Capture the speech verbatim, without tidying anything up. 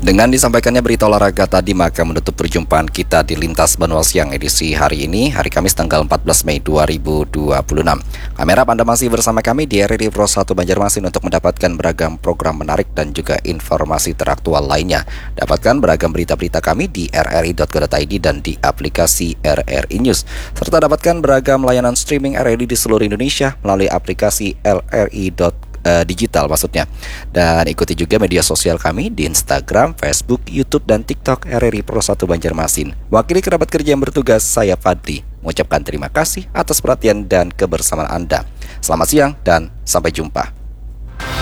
Dengan disampaikannya berita olahraga tadi, maka menutup perjumpaan kita di Lintas Benua Siang edisi hari ini, hari Kamis tanggal empat belas Mei dua ribu dua puluh enam. Kamera Anda masih bersama kami di R R I Pro satu Banjarmasin untuk mendapatkan beragam program menarik dan juga informasi teraktual lainnya. Dapatkan beragam berita-berita kami di r r i dot co dot i d dan di aplikasi R R I News. Serta dapatkan beragam layanan streaming R R I di seluruh Indonesia melalui aplikasi L R I Uh, digital maksudnya. Dan ikuti juga media sosial kami di Instagram, Facebook, YouTube, dan TikTok R R I Pro satu Banjarmasin. Wakili kerabat kerja yang bertugas, saya Fadli, mengucapkan terima kasih atas perhatian dan kebersamaan Anda. Selamat siang dan sampai jumpa.